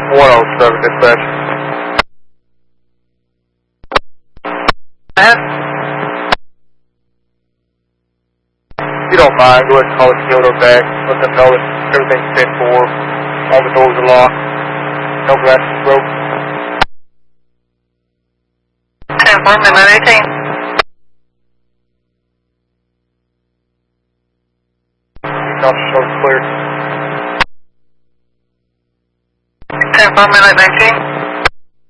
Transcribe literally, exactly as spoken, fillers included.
one oh seven dispatch. Ahead. If you don't mind, go ahead and call the Kyoto back. Let them know that everything's ten four. All the doors are locked. No glass is broke. ten four, midnight eighteen. Not shows clear. ten four, midnight nineteen.